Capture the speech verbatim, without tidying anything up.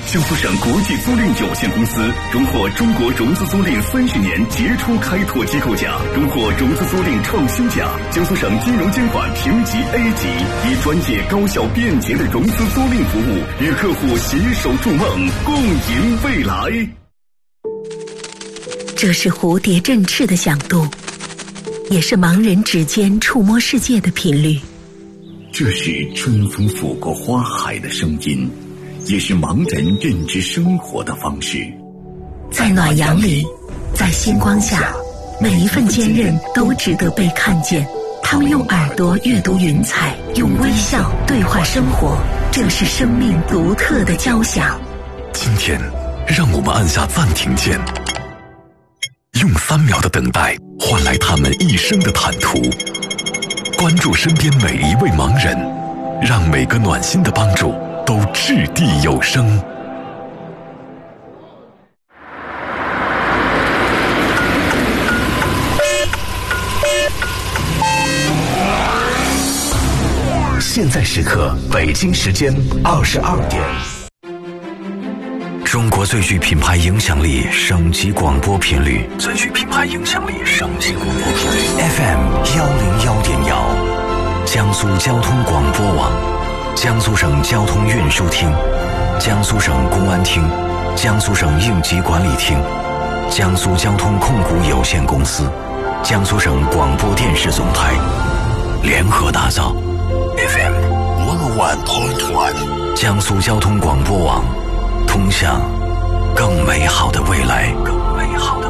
江苏省国际租赁有限公司荣获中国融资租赁三十年杰出开拓机构奖，荣获融资租赁创新奖。江苏省金融监管评级 A 级，以专业、高效、便捷的融资租赁服务，与客户携手筑梦，共赢未来。 这是蝴蝶振翅的响度，也是盲人指尖触摸世界的频率。 这是春风拂过花海的声音，也是盲人认知生活的方式。 在暖阳里，在星光下，每一份坚韧都值得被看见。他们用耳朵阅读云彩，用微笑对话生活，这是生命独特的交响。 今天，让我们按下暂停键，用三秒的等待换来他们一生的坦途。关注身边每一位盲人，让每个暖心的帮助都掷地有声。 现在时刻，北京时间二十二点。 中国最具品牌影响力省级广播频率，最具品牌影响力省级广播频率 F M 幺零幺点幺，江苏交通广播网，江苏省交通运输厅，江苏省公安厅，江苏省应急管理厅，江苏交通控股有限公司，江苏省广播电视总台联合打造 F M 一零一点一，江苏交通广播网，通向更美好的未来。更美好的